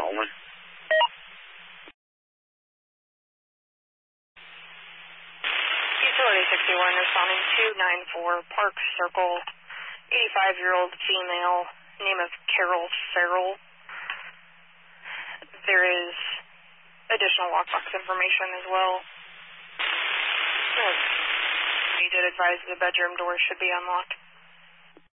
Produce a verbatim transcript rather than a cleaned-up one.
calling. Utility sixty-one responding two nine four Park Circle, eighty-five-year-old female, name of Carol Farrell. There is additional lockbox information as well. You did advise the bedroom door should be unlocked.